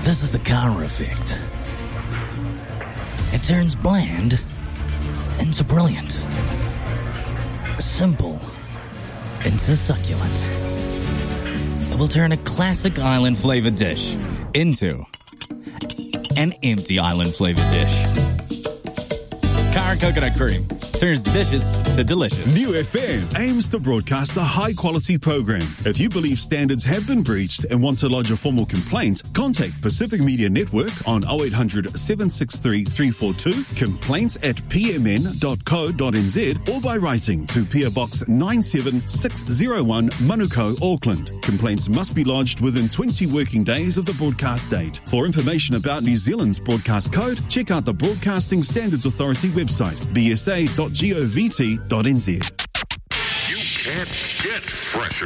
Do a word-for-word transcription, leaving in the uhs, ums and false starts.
This is the Cara effect. It turns bland into brilliant. Simple into succulent. It will turn a classic island-flavored dish into an empty island-flavored dish. Cara Coconut Cream turns dishes to delicious. New F M aims to broadcast a high-quality program. If you believe standards have been breached and want to lodge a formal complaint, contact Pacific Media Network on oh eight hundred, seven six three, three four two, complaints at p m n dot co dot n z, or by writing to P O Box nine seven six oh one, Manukau, Auckland. Complaints must be lodged within twenty working days of the broadcast date. For information about New Zealand's broadcast code, check out the Broadcasting Standards Authority website, b s a dot govt dot n z. You can't get fresher